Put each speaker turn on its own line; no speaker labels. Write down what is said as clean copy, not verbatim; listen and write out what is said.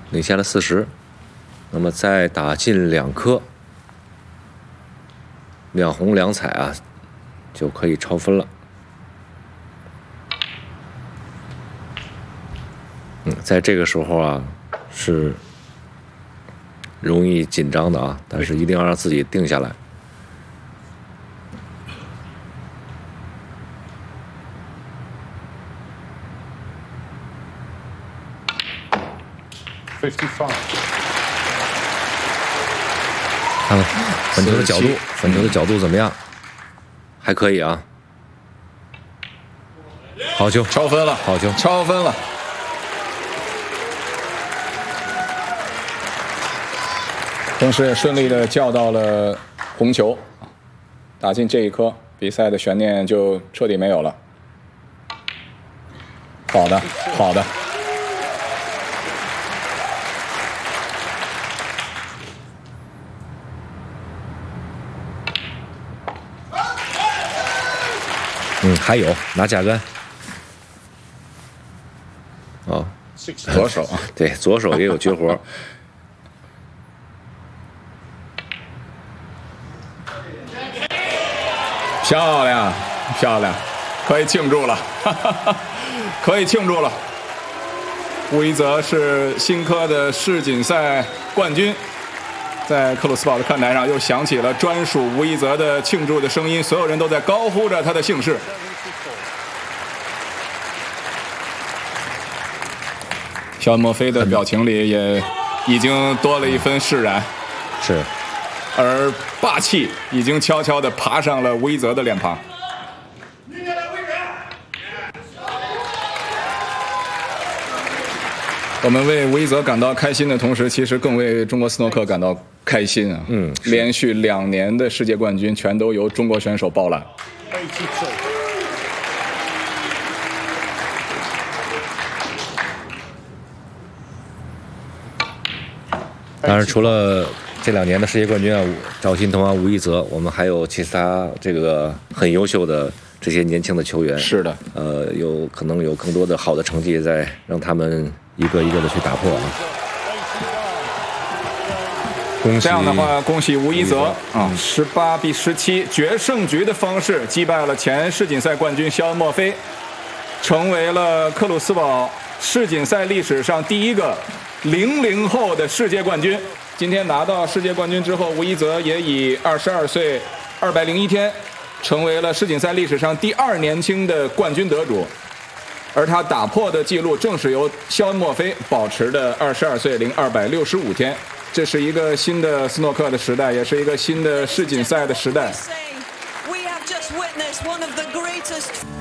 领先了40。那么再打进2颗，2红2彩啊，就可以超分了。在这个时候啊，是容易紧张的啊，但是一定要让自己定下来。看看粉球的角度，粉球的角度怎么样？还可以啊。好球，
超分了，
好球，
超分了。同时也顺利的叫到了红球，打进这一颗，比赛的悬念就彻底没有了。好的，好的。
还有拿甲杆。哦，
左手啊，
对，左手也有绝活。
漂亮，漂亮，可以庆祝了，可以庆祝了。吴一泽是新科的世锦赛冠军，在克鲁斯堡的看台上又响起了专属吴一泽的庆祝的声音，所有人都在高呼着他的姓氏。肖恩·墨菲的表情里也已经多了一分释然，
是，
而霸气已经悄悄地爬上了吴一泽的脸庞。我们为吴一泽感到开心的同时，其实更为中国斯诺克感到开心啊！连续2年的世界冠军全都由中国选手包揽。
当然，除了这2年的世界冠军啊，赵心童啊、吴一泽，我们还有其他这个很优秀的这些年轻的球员。
是的，
有可能有更多的好的成绩在让他们一个一个的去打破啊。
这样的话，恭喜吴一泽啊！18比17决胜局的方式击败了前世锦赛冠军肖恩·墨菲，成为了克鲁斯堡世锦赛历史上第一个00后的世界冠军。今天拿到世界冠军之后，吴一泽也以22岁201天成为了世锦赛历史上第2年轻的冠军得主，而他打破的记录正是由肖恩·墨菲保持的22岁265天。这是一个新的斯诺克的时代，也是一个新的世锦赛的时代。